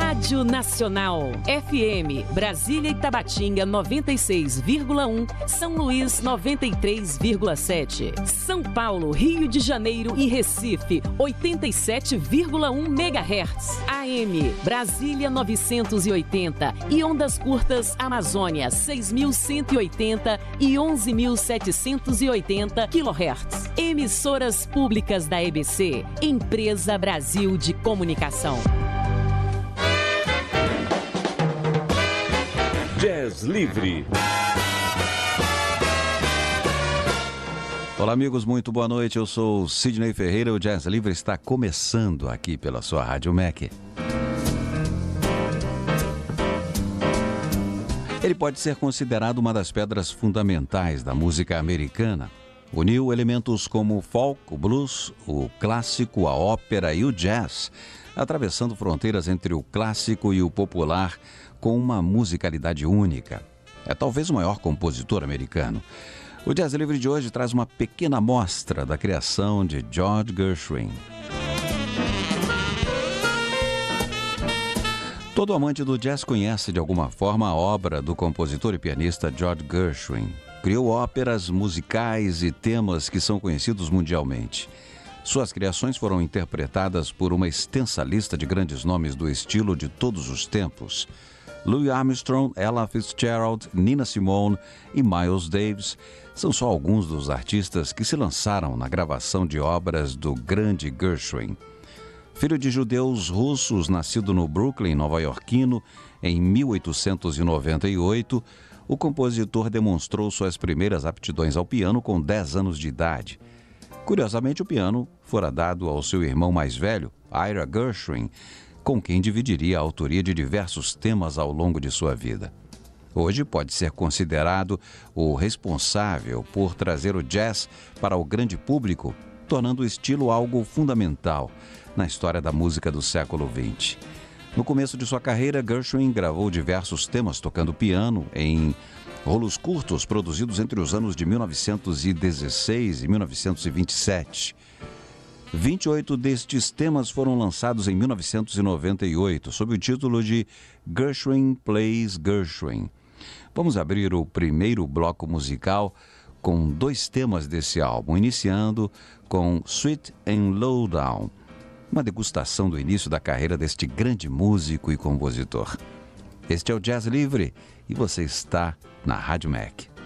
Rádio Nacional, FM, Brasília e Tabatinga 96,1, São Luís 93,7, São Paulo, Rio de Janeiro e Recife 87,1 MHz, AM, Brasília 980 e ondas curtas Amazônia 6.180 e 11.780 kHz. Emissoras públicas da EBC, Empresa Brasil de Comunicação. Jazz Livre. Olá, amigos, muito boa noite. Eu sou o Sidney Ferreira. O Jazz Livre está começando aqui pela sua Rádio MEC. Ele pode ser considerado uma das pedras fundamentais da música americana. Uniu elementos como o folk, o blues, o clássico, a ópera e o jazz, atravessando fronteiras entre o clássico e o popular com uma musicalidade única. É talvez o maior compositor americano. O Jazz Livre de hoje traz uma pequena amostra da criação de George Gershwin. Todo amante do jazz conhece de alguma forma a obra do compositor e pianista George Gershwin. Criou óperas, musicais e temas que são conhecidos mundialmente. Suas criações foram interpretadas por uma extensa lista de grandes nomes do estilo de todos os tempos. Louis Armstrong, Ella Fitzgerald, Nina Simone e Miles Davis são só alguns dos artistas que se lançaram na gravação de obras do grande Gershwin. Filho de judeus russos, nascido no Brooklyn, nova-iorquino, em 1898, o compositor demonstrou suas primeiras aptidões ao piano com 10 anos de idade. Curiosamente, o piano fora dado ao seu irmão mais velho, Ira Gershwin, com quem dividiria a autoria de diversos temas ao longo de sua vida. Hoje pode ser considerado o responsável por trazer o jazz para o grande público, tornando o estilo algo fundamental na história da música do século XX. No começo de sua carreira, Gershwin gravou diversos temas tocando piano em rolos curtos produzidos entre os anos de 1916 e 1927. 28 destes temas foram lançados em 1998, sob o título de Gershwin Plays Gershwin. Vamos abrir o primeiro bloco musical com 2 temas desse álbum, iniciando com Sweet and Lowdown, uma degustação do início da carreira deste grande músico e compositor. Este é o Jazz Livre e você está na Rádio MEC.